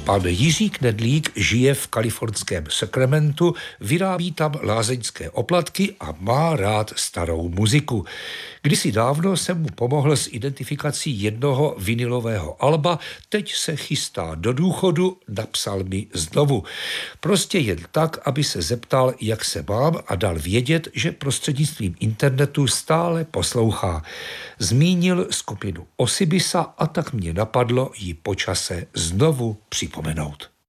Pan Jiří Knedlík žije v kalifornském Sacramentu, vyrábí tam lázeňské oplatky a má rád starou muziku. Kdysi dávno jsem mu pomohl s identifikací jednoho vinilového alba, teď se chystá do důchodu, napsal mi znovu. Prostě jen tak, aby se zeptal, jak se mám a dal vědět, že prostřednictvím internetu stále poslouchá. Zmínil skupinu Osibisa a tak mě napadlo ji po čase znovu připomenout.